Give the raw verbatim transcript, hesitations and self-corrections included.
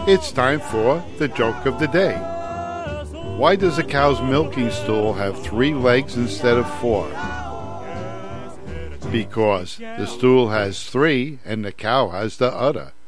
It's time for the joke of the day. Why does a cow's milking stool have three legs instead of four? Because the stool has three and the cow has the udder.